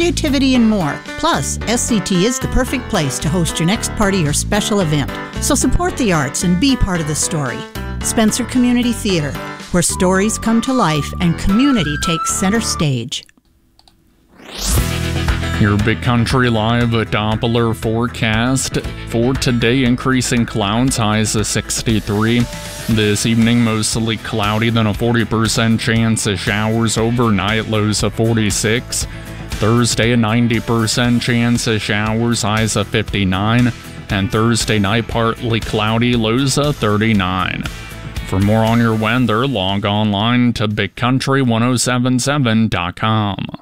creativity, and more. Plus, SCT is the perfect place to host your next party or special event. So support the arts and be part of the story. Spencer Community Theater, where stories come to life and community takes center stage. Your Big Country Live Doppler forecast for today: increasing clouds, highs of 63. This evening, mostly cloudy, then a 40% chance of showers overnight, lows of 46. Thursday, a 90% chance of showers, highs of 59. And Thursday night, partly cloudy, lows of 39. For more on your weather, log online to bigcountry1077.com.